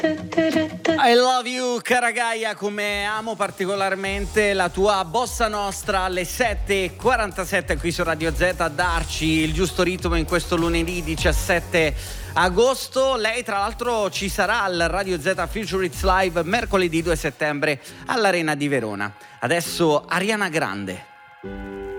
I love you, cara Gaia, come amo particolarmente la tua bossa nostra alle 7:47 qui su Radio Z a darci il giusto ritmo in questo lunedì 17 agosto. Lei tra l'altro ci sarà al Radio Z Future Hits Live mercoledì 2 settembre all'Arena di Verona. Adesso Ariana Grande.